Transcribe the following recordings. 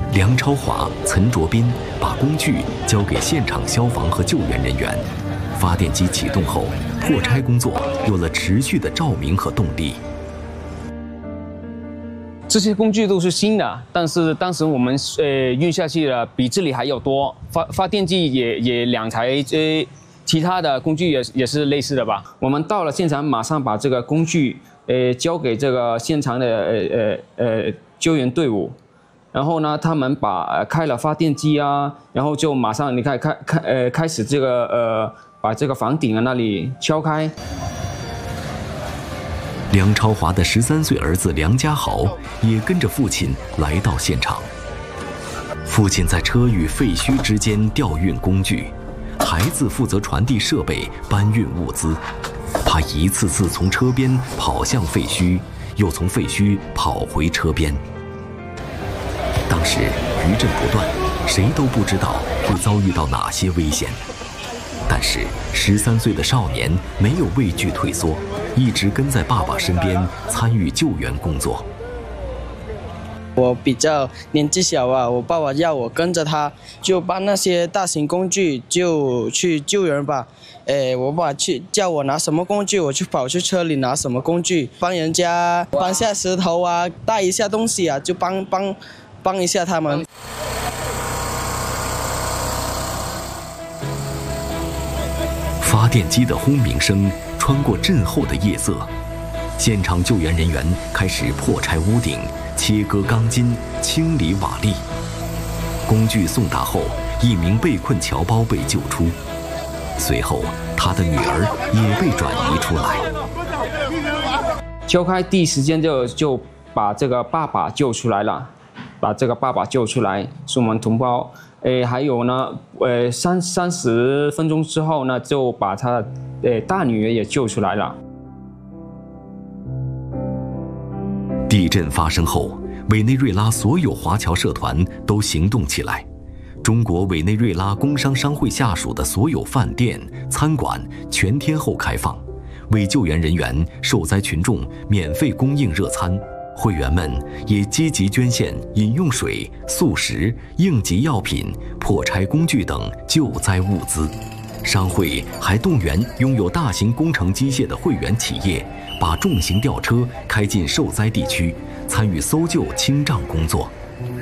梁超华、岑卓斌把工具交给现场消防和救援人员，发电机启动后，破拆工作有了持续的照明和动力。 这些工具都是新的，但是当时我们运下去的比这里还要多，发电机也2台，其他的工具也是类似的吧。我们到了现场，马上把这个工具交给这个现场的救援队伍。然后呢，他们开了发电机啊，然后就马上你看开始这个把这个房顶啊那里敲开。 梁超华的13岁儿子梁家豪也跟着父亲来到现场。父亲在车与废墟之间调运工具，孩子负责传递设备、搬运物资。他一次次从车边跑向废墟，又从废墟跑回车边。当时余震不断，谁都不知道会遭遇到哪些危险。但是13岁的少年没有畏惧退缩，一直跟在爸爸身边参与救援工作。 我比较年纪小啊，我爸爸要我跟着他，就搬那些大型工具，就去救人吧。我爸叫我拿什么工具，我就跑去车里拿什么工具，帮人家搬下石头啊，带一下东西啊，就帮一下他们。 发电机的轰鸣声穿过震后的夜色，现场救援人员开始破拆屋顶、切割钢筋、清理瓦砾。工具送达后，一名被困侨胞被救出，随后他的女儿也被转移出来。 敲开第一时间就把这个爸爸救出来了，是我们同胞。还有呢，30分钟之后呢，就把他大女儿也救出来了。 地震发生后，委内瑞拉所有华侨社团都行动起来。中国委内瑞拉工商商会下属的所有饭店、餐馆全天候开放，为救援人员、受灾群众免费供应热餐。会员们也积极捐献饮用水、速食、应急药品、破拆工具等救灾物资。商会还动员拥有大型工程机械的会员企业，把重型吊车开进受灾地区，参与搜救清障工作。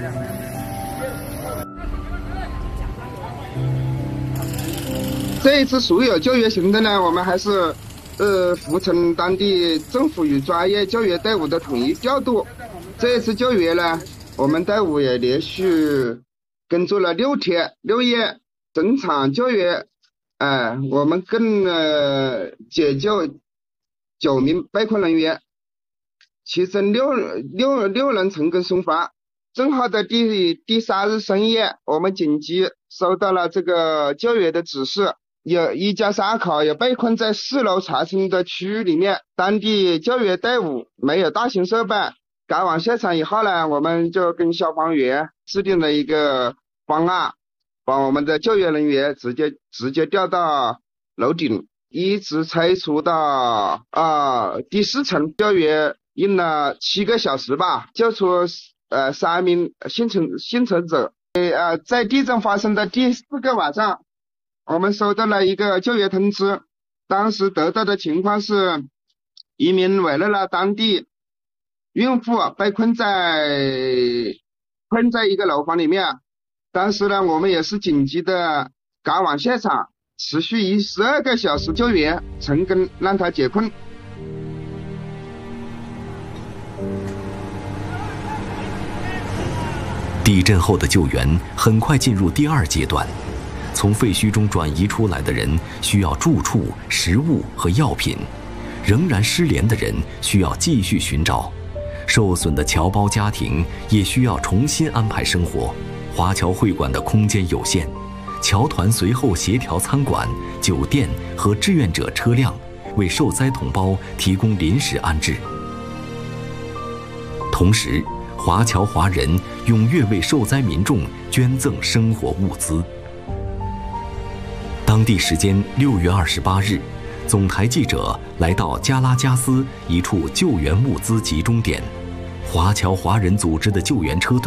这一次所有救援行动呢，我们还是服从当地政府与专业救援队伍的统一调度。这一次救援呢，我们队伍也连续工作了6天6夜，整场救援，我们共解救9名被困人员，其中六人成功送发。正好在第3日深夜，我们紧急收到了这个救援的指示。有一家3口也被困在4楼查询的区域里面，当地救援队伍没有大型设备，赶往现场以后呢，我们就跟消防员制定了一个方案，把我们的救援人员直接调到楼顶，一直拆除到第4层。救援用了7个小时吧，救出3名幸存者。在地震发生的第4个晚上，我们收到了一个救援通知，当时得到的情况是，一名委内瑞拉当地孕妇被困在一个楼房里面。当时呢，我们也是紧急的赶往现场，持续12个小时救援，成功让她解困。 地震后的救援很快进入第2阶段。从废墟中转移出来的人需要住处、食物和药品，仍然失联的人需要继续寻找，受损的侨胞家庭也需要重新安排生活。华侨会馆的空间有限，侨团随后协调餐馆、酒店和志愿者车辆，为受灾同胞提供临时安置。同时，华侨华人踊跃为受灾民众捐赠生活物资。当地时间6月28日，总台记者来到加拉加斯一处救援物资集中点，华侨华人组织的救援车队